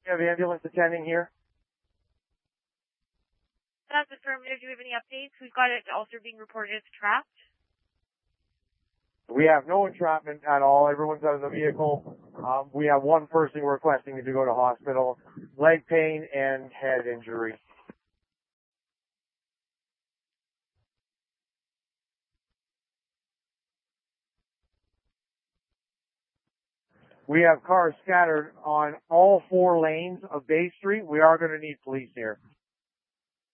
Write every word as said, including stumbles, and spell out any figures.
We have ambulance attending here. That's affirmative. Do we have any updates? We've got it also being reported as trapped. We have no entrapment at all. Everyone's out of the vehicle. Um, we have one person requesting to go to hospital, leg pain and head injury. We have cars scattered on all four lanes of Bay Street. We are going to need police here.